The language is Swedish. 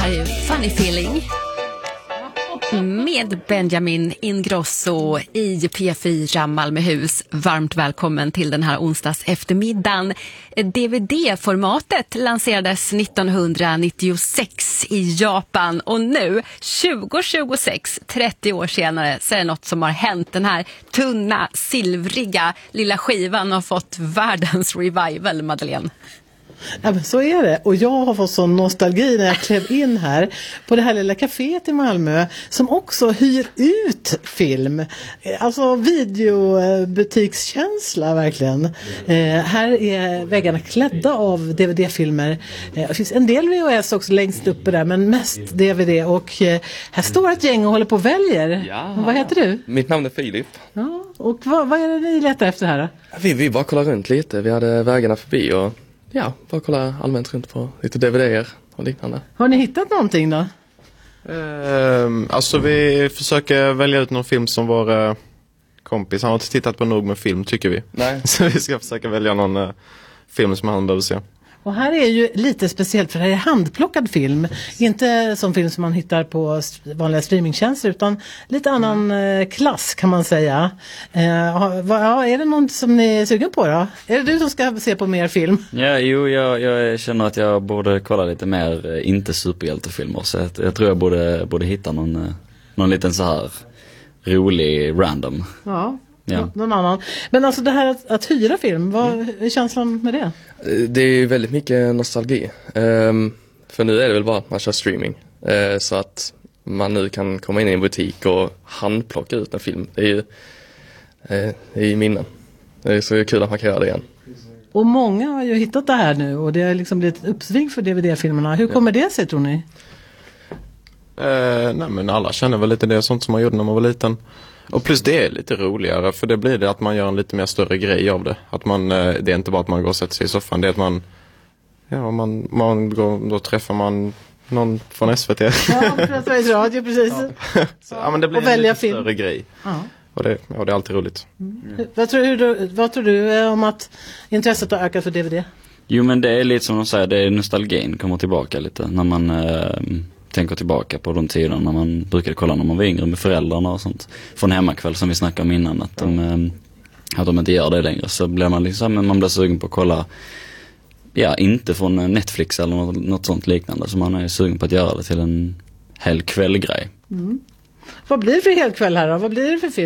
här Funny Feeling med Benjamin Ingrosso i P4 Malmöhus. Varmt välkommen till den här onsdags eftermiddagen. DVD-formatet lanserades 1996 i Japan och nu 2026, 30 år senare, så är det något som har hänt. Den här tunna, silvriga lilla skivan har fått världens revival, Madeleine. Ja, men så är det. Och jag har fått sån nostalgi när jag klev in här på det här lilla kaféet i Malmö som också hyr ut film. Alltså videobutikskänsla verkligen. Här är väggarna klädda av DVD-filmer. Det finns en del VHS också längst uppe där, men mest DVD. Och här står ett gäng och håller på och väljer. Ja. Vad heter du? Mitt namn är Filip. Ja, och vad är det ni letar efter här då? Vi bara kollar runt lite. Vi hade vägarna förbi och bara kolla allmänt runt på lite DVD:er och liknande. Har ni hittat någonting då? Alltså vi försöker välja ut någon film som vår kompis. Han har inte tittat på nog med film, tycker vi. Nej. Så vi ska försöka välja någon film som han behöver se. Och här är ju lite speciellt för det här är handplockad film. Inte som film som man hittar på vanliga streamingtjänster utan lite annan klass kan man säga. Är det någon som ni är sugen på då? Är det du som ska se på mer film? Ja, jag känner att jag borde kolla lite mer inte superhjältefilmer. Så jag tror jag borde hitta någon liten så här rolig random. Ja. Ja. Någon annan. Men alltså det här att hyra film, vad är känslan med det? Det är ju väldigt mycket nostalgi. För nu är det väl bara att man kör streaming. Så att man nu kan komma in i en butik och handplocka ut en film. Det är ju minnen. Det är så kul att man kan göra det igen. Och många har ju hittat det här nu och det har liksom blivit ett uppsving för DVD-filmerna. Hur kommer det sig, tror ni? Nej, men alla känner väl lite det, sånt som man gjorde när man var liten. Och plus det är lite roligare, för det blir det att man gör en lite mer större grej av det. Att man, det är inte bara att man går och sätter sig i soffan, det är att man går, då träffar man någon från SVT. Ja, från Sveriges Radio, precis. Ja. Så, men det blir en lite större grej. Ja. Och det är alltid roligt. Mm. Vad tror du om att intresset har ökat för DVD? Jo, men det är lite som de säger, det är nostalgin kommer tillbaka lite när man tänker tillbaka på de tiderna när man brukade kolla när man var yngre med föräldrarna och sånt. Från hemmakväll som vi snackade om innan, att de inte gör det längre, så blir man liksom, man blir sugen på att kolla, inte från Netflix eller något sånt liknande, så man är sugen på att göra det till en hel kvällgrej. Mm. Vad blir det för hel kväll här då? Vad blir det för film?